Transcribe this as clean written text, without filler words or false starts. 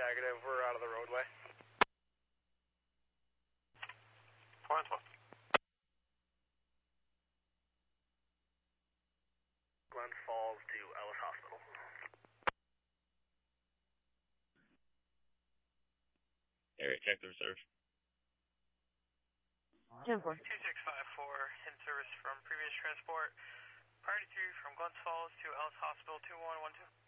negative. We're out of the roadway. 412. Glen Falls to Ellis Hospital. Area, check the reserve. 10-4. 2654, in service from previous transport. Priority 3 from Glens Falls to Ellis Hospital, 2112.